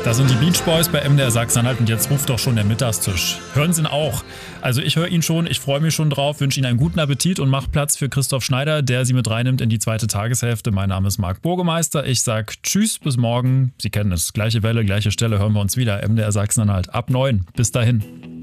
Da sind die Beach Boys bei MDR Sachsen-Anhalt und jetzt ruft doch schon der Mittagstisch. Hören Sie ihn auch. Also ich höre ihn schon, ich freue mich schon drauf, wünsche Ihnen einen guten Appetit und mache Platz für Christoph Schneider, der Sie mit reinnimmt in die zweite Tageshälfte. Mein Name ist Marc Burgemeister. Ich sage Tschüss, bis morgen. Sie kennen es. Gleiche Welle, gleiche Stelle, hören wir uns wieder. MDR Sachsen-Anhalt ab 9. Bis dahin.